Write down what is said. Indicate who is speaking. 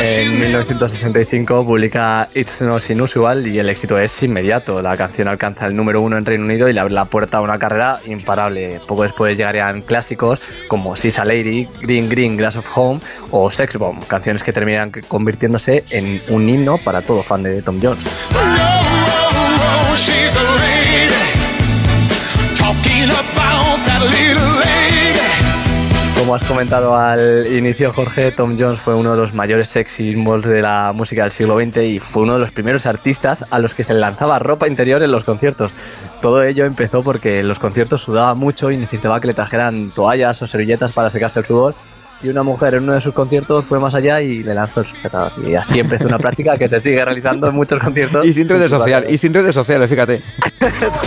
Speaker 1: En 1965 publica It's Not Unusual y el éxito es inmediato. La canción alcanza el número 1 en Reino Unido y le abre la puerta a una carrera imparable. Poco después llegarían clásicos como She's a Lady, Green Green Glass of Home o Sex Bomb, canciones que terminan convirtiéndose en un himno para todo fan de Tom Jones. Como has comentado al inicio, Jorge, Tom Jones fue uno de los mayores sex symbols de la música del siglo XX y fue uno de los primeros artistas a los que se le lanzaba ropa interior en los conciertos. Todo ello empezó porque en los conciertos sudaba mucho y necesitaba que le trajeran toallas o servilletas para secarse el sudor. Y una mujer en uno de sus conciertos fue más allá y le lanzó el sujetador. Y así empezó una práctica que se sigue realizando en muchos conciertos.
Speaker 2: Y sin redes sociales, fíjate.